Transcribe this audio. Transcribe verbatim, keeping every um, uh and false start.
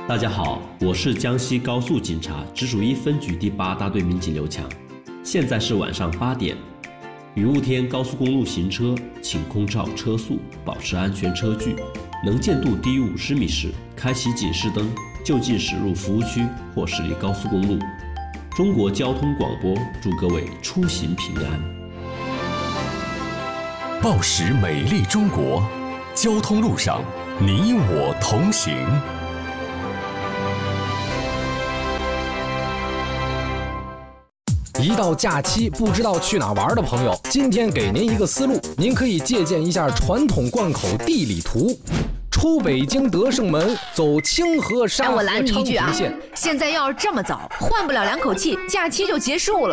大家好，我是江西高速警察直属一分局第八大队民警刘强。现在是晚上八点，雨雾天高速公路行车，请空照车速，保持安全车距。能见度低于五十米时，开启警示灯，就近驶入服务区或驶离高速公路。中国交通广播祝各位出行平安。 报时美丽中国，交通路上你我同行。 一到假期不知道去哪玩的朋友，今天给您一个思路，您可以借鉴一下传统贯口地理图。出北京德胜门，走清河沙河昌平线。 现在要是这么早，换不了两口气，假期就结束了。